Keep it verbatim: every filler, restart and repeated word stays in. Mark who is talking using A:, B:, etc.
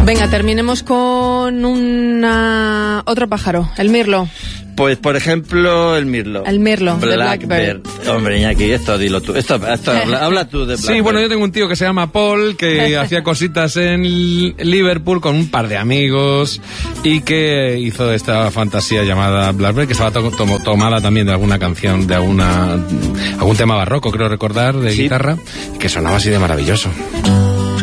A: Venga, terminemos con una... otro pájaro, el mirlo.
B: Pues, por ejemplo, el mirlo.
A: El mirlo,
B: Blackbird.
A: de Blackbird.
B: Hombre, Iñaki, esto dilo tú. Esto, esto habla, habla tú de Blackbird.
C: Sí, bueno, yo tengo un tío que se llama Paul, que hacía cositas en Liverpool con un par de amigos y que hizo esta fantasía llamada Blackbird, que estaba to to tomada también de alguna canción, de alguna algún tema barroco, creo recordar, de sí. guitarra, que sonaba así de maravilloso.